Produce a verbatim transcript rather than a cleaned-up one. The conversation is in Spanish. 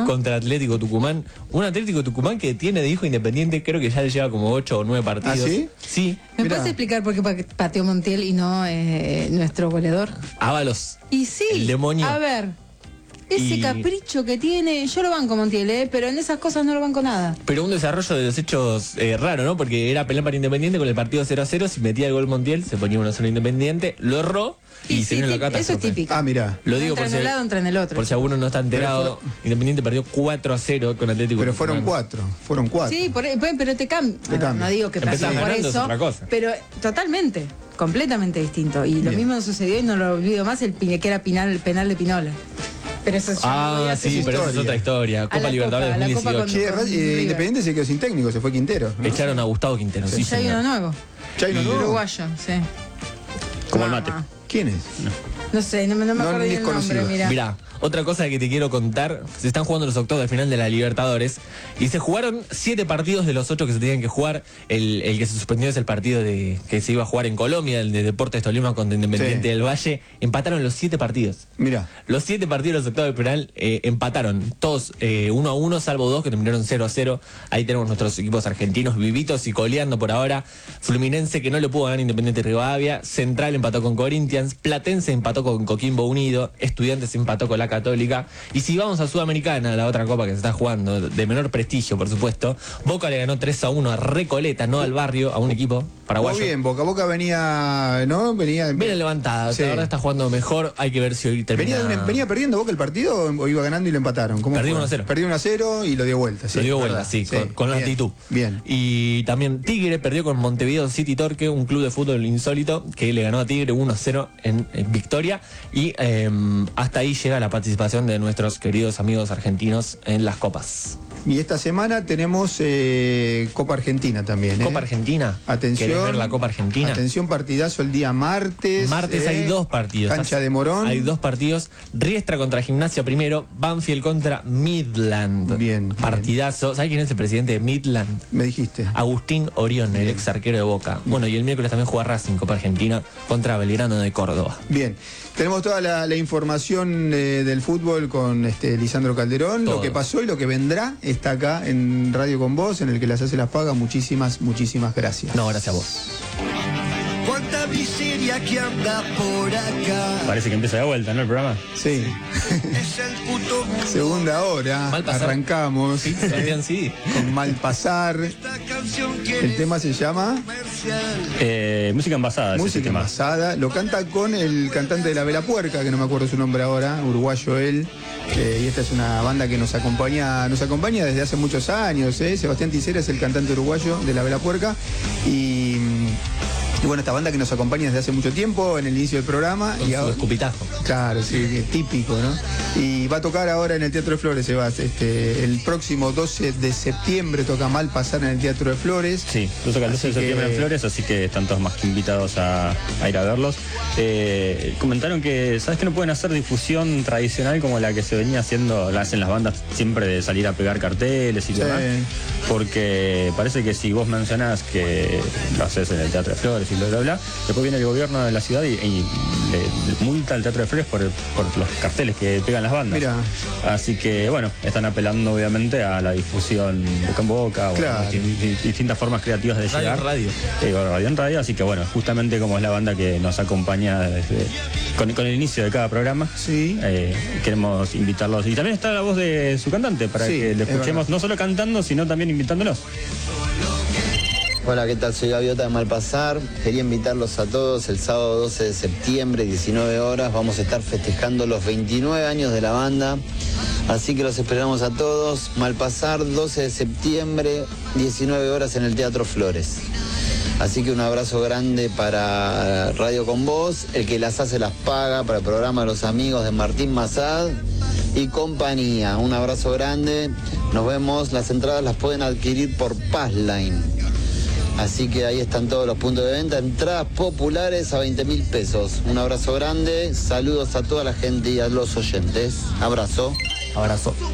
contra Atlético Tucumán. Un Atlético Tucumán que tiene de hijo Independiente, creo que ya le lleva como ocho o nueve partidos. ¿Ah, sí? Sí. ¿Me Mirá. puedes explicar por qué pateó Montiel y no eh, nuestro goleador? Ábalos. Y sí, El demonio. a ver, ese Y- capricho que tiene, yo lo banco Montiel, ¿eh? Pero en esas cosas no lo banco nada. Pero un desarrollo de los hechos eh, raro, ¿no? Porque era pelear para Independiente con el partido cero a cero. Si metía el gol Montiel, se ponía uno a cero Independiente. Lo erró y, Y se sí, vino la tip- catástrofe. eso es típico. Ah, mirá. Lo digo entra por en si, el lado, entra en el otro. por si alguno no está enterado. Pero Independiente perdió cuatro a cero con Atlético. Pero fueron Tucumán. cuatro. Fueron cuatro. Sí, por, por- pero te cambia. Te cambia. No digo que Empezás pasó por ganando, es eso, otra cosa. pero totalmente, completamente distinto. Y lo Bien. mismo sucedió y no lo olvido más, el pine- que era penal, el penal de Pinola. Pero eso ya no voy Ah, a sí, seguir. pero esa es historia. otra historia. Copa la Libertadores Copa, la Copa dos mil dieciocho. con- Che, eh, River. Independiente se quedó sin técnico, se fue Quintero, ¿no? Echaron a Gustavo Quintero, sí, Ya hay uno señor. nuevo. Chaino nuevo. Uruguayo, sí. Como el mate. Ah, ¿Quién es? No sé, no, me- no me No, acuerdo ni bien es el nombre, conocido. mira. Mirá, otra cosa que te quiero contar, se están jugando los octavos de final de la Libertadores y se jugaron siete partidos de los ocho que se tenían que jugar. El, el que se suspendió es el partido de que se iba a jugar en Colombia, el de Deportes Tolima contra Independiente Sí. del Valle. Empataron los siete partidos. Mirá. Los siete partidos de los octavos de final eh, empataron, todos eh, uno a uno, salvo dos que terminaron cero a cero. Ahí tenemos nuestros equipos argentinos vivitos y coleando por ahora. Fluminense que no le pudo ganar Independiente Rivadavia. Central empató con Corinthians. Platense empató con Coquimbo Unido. Estudiantes empató con la Católica. Y si vamos a Sudamericana, la otra copa que se está jugando, de menor prestigio, por supuesto, Boca le ganó tres a uno a Recoleta, no al Barrio, a un equipo paraguayo. Muy bien, Boca a Boca venía, ¿no? Venía, Viene levantada, Sí. la verdad está jugando mejor. Hay que ver si hoy termina. venía, de una- venía perdiendo Boca el partido o iba ganando y lo empataron. ¿Cómo Perdió fue? uno a cero. Perdió uno a cero y lo dio vuelta. Sí, Se dio verdad. vuelta, sí, con, con la Bien, actitud. Bien. Y también Tigre perdió con Montevideo City Torque, un club de fútbol insólito que le ganó a Tigre uno a cero en, en victoria. Y eh, hasta ahí llega la participación de nuestros queridos amigos argentinos en las copas. Y esta semana tenemos eh, Copa Argentina también. ¿eh? Copa Argentina. Atención. ¿Querés ver la Copa Argentina? Atención, partidazo el día martes. Martes ¿eh? hay dos partidos. Cancha de Morón. Hay dos partidos. Riestra contra Gimnasia primero. Banfield contra Midland. Bien, Partidazo. ¿Sabes quién es el presidente de Midland? Me dijiste. Agustín Orión, el ex arquero de Boca. Bueno, y el miércoles también juega Racing, Copa Argentina, contra Belgrano de Córdoba. Bien. Tenemos toda la, la información eh, del fútbol con este Lisandro Calderón. Todo. Lo que pasó y lo que vendrá está acá en Radio con Vos, en el que las hace las paga. Muchísimas, muchísimas gracias. No, gracias a vos. Cuánta miseria que anda por acá. Parece que empieza de vuelta, ¿no? El programa. Sí. Es el puto mundo. Segunda hora. Mal pasar. Arrancamos Sí, también sí. con Mal Pasar. Esta canción quiere El tema se llama comercial. Eh, música envasada. ese Música tema. Envasada. Lo canta con el cantante de La Vela Puerca, que no me acuerdo su nombre ahora, uruguayo él. Eh, y esta es una banda que nos acompaña, nos acompaña desde hace muchos años. ¿eh? Sebastián Ticera es el cantante uruguayo de La Vela Puerca. Y, y bueno, esta banda que nos acompaña desde hace mucho tiempo, en el inicio del programa. Con y su ahora- escupitajo. Claro, sí, típico, ¿no? Y va a tocar ahora en el Teatro de Flores, Sebas. Este, el próximo doce de septiembre toca Mal Pasar en el Teatro de Flores. Sí, lo toca el doce de Así septiembre que- en Flores, así que están todos más que invitados a, a ir a verlos. Eh, comentaron que, ¿sabes que no pueden hacer difusión tradicional como la que se venía haciendo, la hacen las bandas siempre de salir a pegar carteles y Sí. demás? Porque parece que si vos mencionás que lo haces en el Teatro de Flores y bla, bla, bla, después viene el gobierno de la ciudad y, y le, le multa al Teatro de Flores por, por los carteles que pegan las bandas. Mira. Así que, bueno, están apelando obviamente a la difusión boca en boca, o Claro. di- di- distintas formas creativas de Radio llegar. en radio. Eh, bueno, radio en radio, así que bueno, justamente como es la banda que nos acompaña desde, con, con el inicio de cada programa, Sí. eh, queremos invitarlos. Y también está la voz de su cantante para Sí, que le es escuchemos verdad. no solo cantando, sino también invitándolos. Hola, ¿qué tal? Soy Gaviota de Malpasar. Quería invitarlos a todos el sábado doce de septiembre, diecinueve horas. Vamos a estar festejando los veintinueve años de la banda. Así que los esperamos a todos. Malpasar, doce de septiembre, diecinueve horas en el Teatro Flores. Así que un abrazo grande para Radio Con Vos, el que las hace las paga, para el programa de los amigos de Martín Massad y compañía. Un abrazo grande. Nos vemos. Las entradas las pueden adquirir por Passline. Así que ahí están todos los puntos de venta. Entradas populares a veinte mil pesos. Un abrazo grande. Saludos a toda la gente y a los oyentes. Abrazo. Abrazo.